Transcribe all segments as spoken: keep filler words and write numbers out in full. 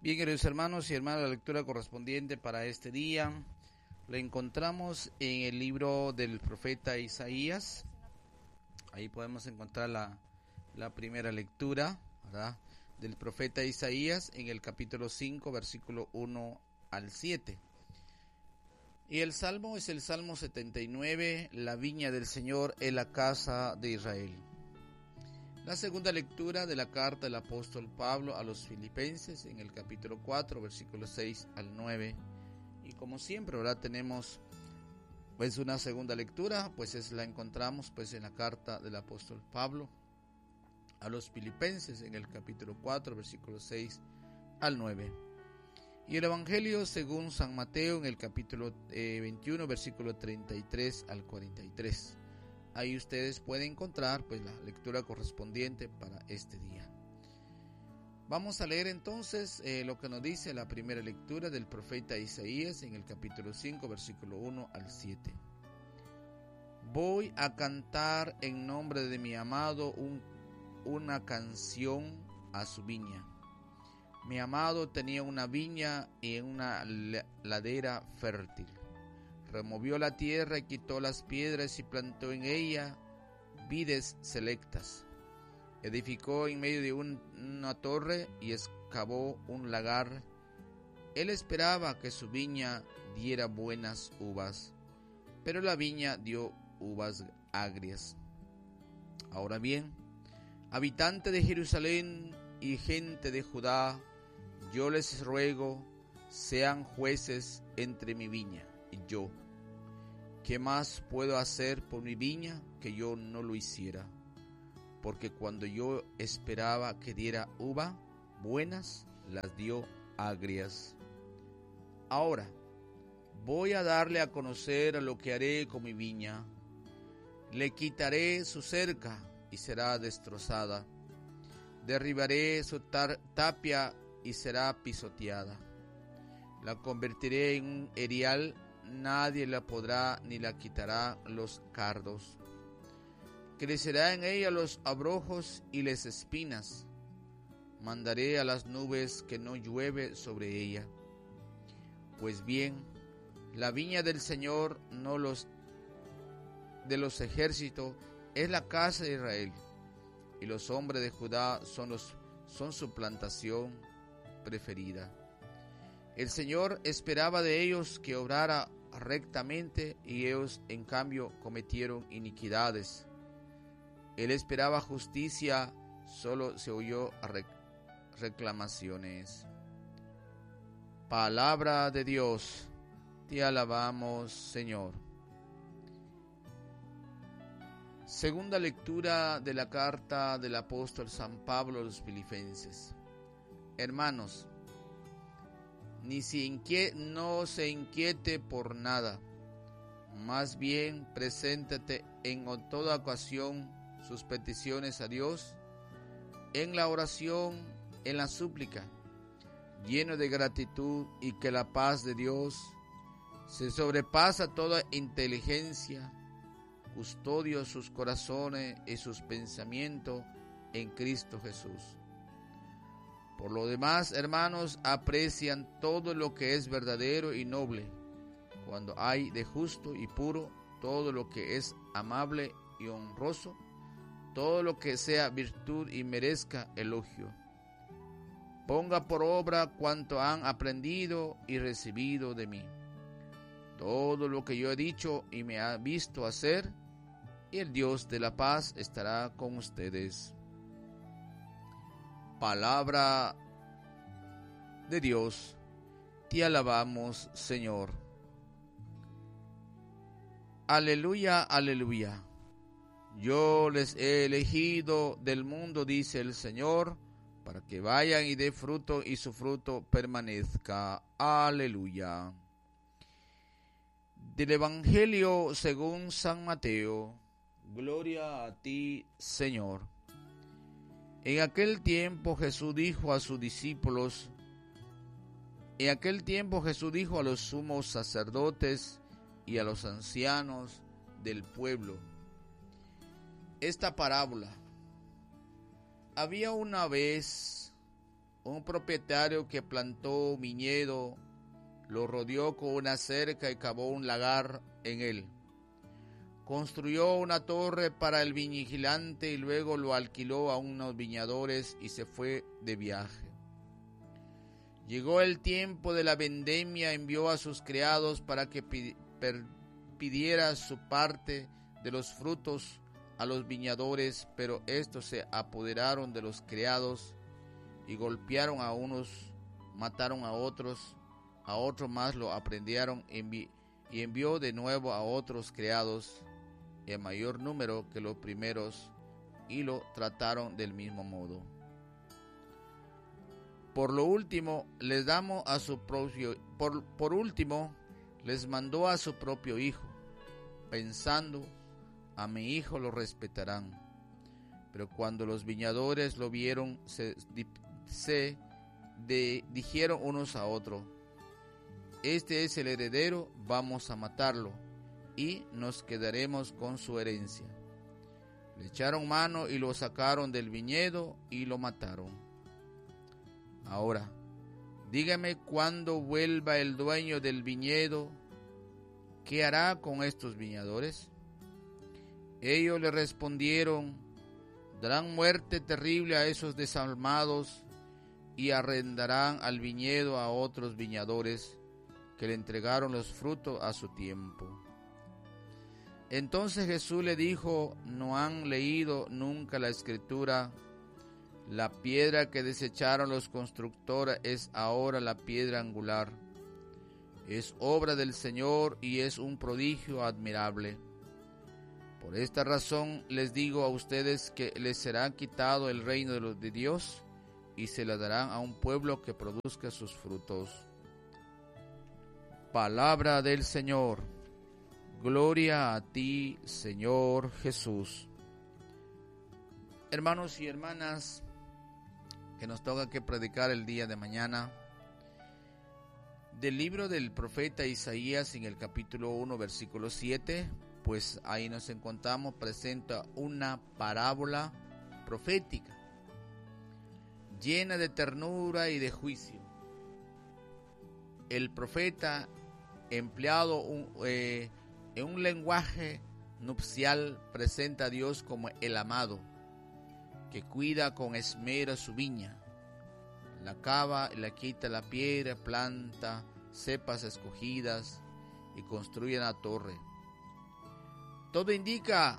Bien, queridos hermanos y hermanas, la lectura correspondiente para este día la encontramos en el libro del profeta Isaías. Ahí podemos encontrar la, la primera lectura, ¿verdad?, del profeta Isaías en el capítulo cinco, versículo uno al siete. Y el salmo es el Salmo setenta y nueve, la viña del Señor es la casa de Israel. La segunda lectura de la carta del apóstol Pablo a los Filipenses en el capítulo cuatro, versículos seis al nueve. Y como siempre, ahora tenemos pues una segunda lectura, pues es la encontramos pues en la carta del apóstol Pablo a los Filipenses en el capítulo cuatro, versículos seis al nueve. Y el Evangelio según San Mateo en el capítulo eh, veintiuno, versículo treinta y tres al cuarenta y tres. Ahí ustedes pueden encontrar pues la lectura correspondiente para este día. Vamos a leer entonces eh, lo que nos dice la primera lectura del profeta Isaías en el capítulo cinco, versículo uno al siete. Voy a cantar en nombre de mi amado un, una canción a su viña. Mi amado tenía una viña y una ladera fértil. Removió la tierra y quitó las piedras y plantó en ella vides selectas. Edificó en medio de un, una torre y excavó un lagar. Él esperaba que su viña diera buenas uvas, pero la viña dio uvas agrias. Ahora bien, habitante de Jerusalén y gente de Judá, yo les ruego, sean jueces entre mi viña y yo. ¿Qué más puedo hacer por mi viña que yo no lo hiciera? Porque cuando yo esperaba que diera uva buenas, las dio agrias. Ahora, voy a darle a conocer lo que haré con mi viña. Le quitaré su cerca y será destrozada. Derribaré su tar- tapia y será pisoteada. La convertiré en un erial. Nadie la podrá ni la quitará los cardos. Crecerá en ella los abrojos y las espinas. Mandaré a las nubes que no llueve sobre ella. Pues bien, la viña del Señor, no los de los ejércitos, es la casa de Israel, y los hombres de Judá son los son su plantación preferida. El Señor esperaba de ellos que obrara rectamente y ellos en cambio cometieron iniquidades. Él esperaba justicia, solo se oyó reclamaciones. Palabra de Dios, te alabamos, Señor. Segunda lectura de la carta del apóstol San Pablo a los Filipenses. Hermanos, ni se inquiete, no se inquiete por nada, más bien preséntate en toda ocasión sus peticiones a Dios, en la oración, en la súplica, lleno de gratitud, y que la paz de Dios se sobrepasa toda inteligencia, custodia sus corazones y sus pensamientos en Cristo Jesús. Por lo demás, hermanos, aprecian todo lo que es verdadero y noble, cuando hay de justo y puro, todo lo que es amable y honroso, todo lo que sea virtud y merezca elogio. Ponga por obra cuanto han aprendido y recibido de mí, todo lo que yo he dicho y me ha visto hacer, y el Dios de la paz estará con ustedes. Palabra de Dios, te alabamos, Señor. Aleluya, aleluya. Yo les he elegido del mundo, dice el Señor, para que vayan y dé fruto y su fruto permanezca. Aleluya. Del Evangelio según San Mateo. Gloria a ti, Señor. En aquel tiempo Jesús dijo a sus discípulos, en aquel tiempo Jesús dijo a los sumos sacerdotes y a los ancianos del pueblo esta parábola. Había una vez un propietario que plantó viñedo, lo rodeó con una cerca y cavó un lagar en él. Construyó una torre para el vigilante y luego lo alquiló a unos viñadores y se fue de viaje. Llegó el tiempo de la vendimia, envió a sus criados para que pidiera su parte de los frutos a los viñadores, pero estos se apoderaron de los criados y golpearon a unos, mataron a otros, a otros más lo aprendieron envi- y envió de nuevo a otros criados en mayor número que los primeros y lo trataron del mismo modo. Por lo último, les damos a su propio, por, por último, les mandó a su propio hijo, pensando, a mi hijo lo respetarán. Pero cuando los viñadores lo vieron, se, se de, dijeron unos a otros, este es el heredero, vamos a matarlo, y nos quedaremos con su herencia. Le echaron mano y lo sacaron del viñedo y lo mataron. Ahora, dígame cuándo vuelva el dueño del viñedo, ¿qué hará con estos viñadores? Ellos le respondieron, darán muerte terrible a esos desalmados y arrendarán al viñedo a otros viñadores que le entregaron los frutos a su tiempo. Entonces Jesús le dijo, ¿no han leído nunca la Escritura? La piedra que desecharon los constructores es ahora la piedra angular. Es obra del Señor y es un prodigio admirable. Por esta razón les digo a ustedes que les será quitado el reino de, los de Dios y se le darán a un pueblo que produzca sus frutos. Palabra del Señor. Gloria a ti, Señor Jesús. Hermanos y hermanas, que nos toca que predicar el día de mañana, del libro del profeta Isaías en el capítulo uno, versículo siete, pues ahí nos encontramos, presenta una parábola profética, llena de ternura y de juicio. El profeta, empleado un, eh, en un lenguaje nupcial, presenta a Dios como el amado, que cuida con esmero su viña, la cava y la quita la piedra, planta cepas escogidas y construye una torre. Todo indica,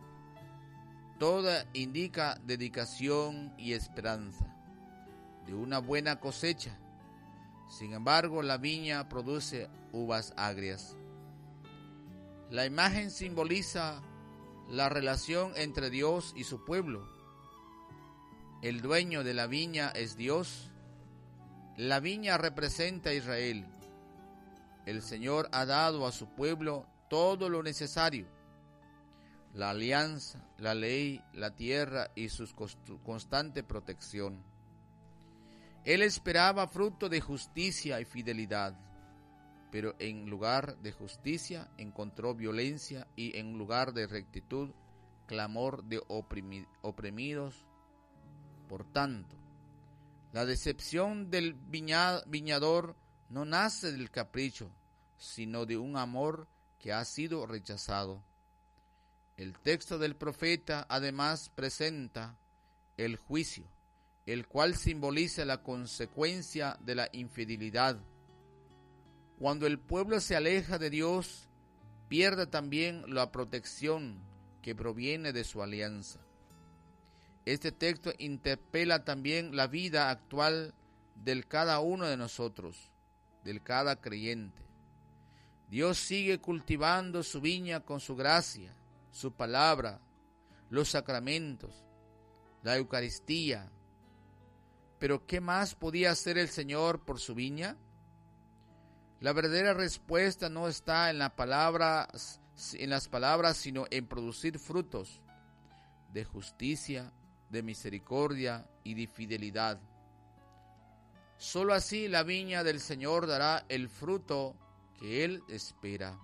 toda indica dedicación y esperanza de una buena cosecha. Sin embargo, la viña produce uvas agrias. La imagen simboliza la relación entre Dios y su pueblo. El dueño de la viña es Dios. La viña representa a Israel. El Señor ha dado a su pueblo todo lo necesario: la alianza, la ley, la tierra y su constante protección. Él esperaba fruto de justicia y fidelidad, pero en lugar de justicia encontró violencia y en lugar de rectitud, clamor de oprimidos. Por tanto, la decepción del viñador no nace del capricho, sino de un amor que ha sido rechazado. El texto del profeta además presenta el juicio, el cual simboliza la consecuencia de la infidelidad. Cuando el pueblo se aleja de Dios, pierde también la protección que proviene de su alianza. Este texto interpela también la vida actual del cada uno de nosotros, del cada creyente. Dios sigue cultivando su viña con su gracia, su palabra, los sacramentos, la Eucaristía. Pero ¿qué más podía hacer el Señor por su viña? La verdadera respuesta no está en, la palabra, en las palabras, sino en producir frutos de justicia, de misericordia y de fidelidad. Solo así la viña del Señor dará el fruto que Él espera.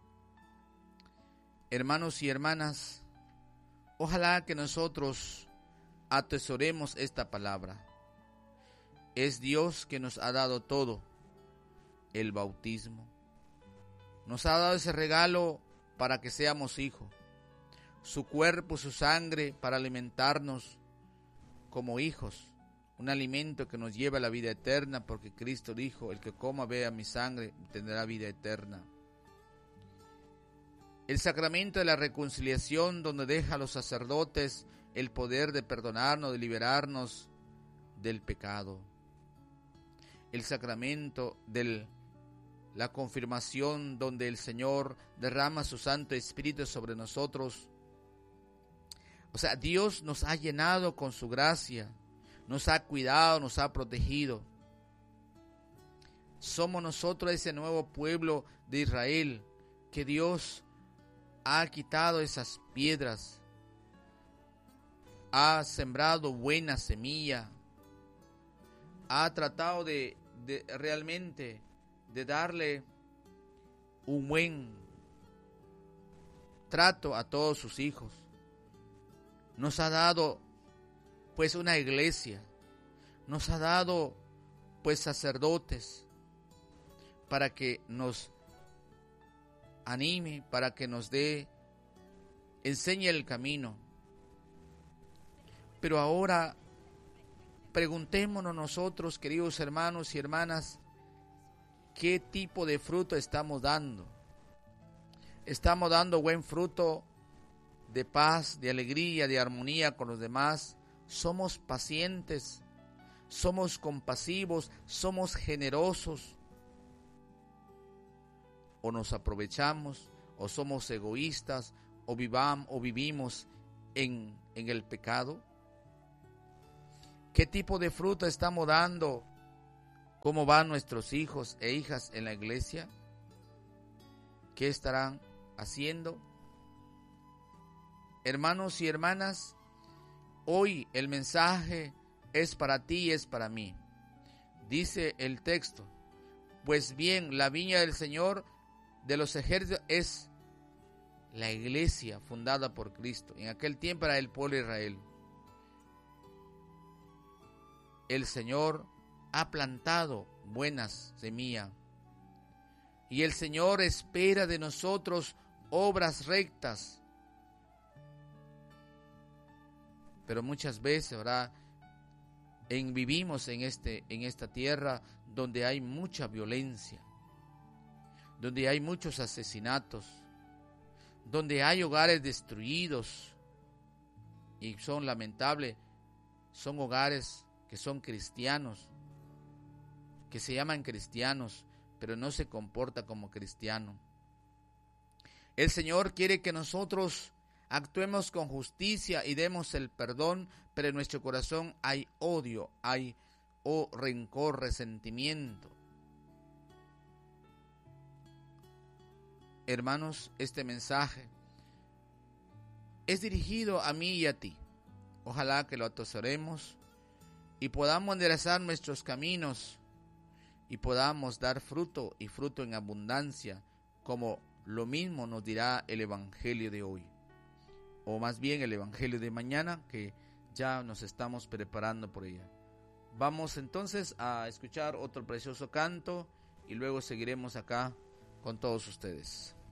Hermanos y hermanas, ojalá que nosotros atesoremos esta palabra. Es Dios que nos ha dado todo, el bautismo. Nos ha dado ese regalo para que seamos hijos, su cuerpo, su sangre para alimentarnos como hijos, un alimento que nos lleva a la vida eterna, porque Cristo dijo, el que coma vea mi sangre tendrá vida eterna. El sacramento de la reconciliación, donde deja a los sacerdotes el poder de perdonarnos, de liberarnos del pecado. El sacramento de la confirmación, donde el Señor derrama su Santo Espíritu sobre nosotros. O sea, Dios nos ha llenado con su gracia, nos ha cuidado, nos ha protegido. Somos nosotros ese nuevo pueblo de Israel que Dios ha quitado esas piedras, ha sembrado buena semilla, ha tratado de, de realmente de darle un buen trato a todos sus hijos. Nos ha dado pues una iglesia, nos ha dado pues sacerdotes para que nos anime, para que nos dé, enseñe el camino. Pero ahora preguntémonos nosotros, queridos hermanos y hermanas, ¿qué tipo de fruto estamos dando? ¿Estamos dando buen fruto de paz, de alegría, de armonía con los demás? ¿Somos pacientes? ¿Somos compasivos? ¿Somos generosos? ¿O nos aprovechamos? ¿O somos egoístas? ¿O, vivam, o vivimos en, en el pecado? ¿Qué tipo de fruto estamos dando? ¿Cómo van nuestros hijos e hijas en la iglesia? ¿Qué estarán haciendo? Hermanos y hermanas, hoy el mensaje es para ti y es para mí. Dice el texto, pues bien, la viña del Señor de los ejércitos es la iglesia fundada por Cristo. En aquel tiempo era el pueblo de Israel. El Señor ha plantado buenas semillas y el Señor espera de nosotros obras rectas. Pero muchas veces, ¿verdad? En, vivimos en, este, en esta tierra donde hay mucha violencia, donde hay muchos asesinatos, donde hay hogares destruidos, y son lamentables, son hogares que son cristianos, que se llaman cristianos, pero no se comporta como cristiano. El Señor quiere que nosotros actuemos con justicia y demos el perdón, pero en nuestro corazón hay odio, hay oh, rencor, resentimiento. Hermanos, este mensaje es dirigido a mí y a ti. Ojalá que lo atesoremos y podamos enderezar nuestros caminos y podamos dar fruto y fruto en abundancia, como lo mismo nos dirá el Evangelio de hoy, o más bien el Evangelio de mañana, que ya nos estamos preparando por ella. Vamos entonces a escuchar otro precioso canto y luego seguiremos acá con todos ustedes.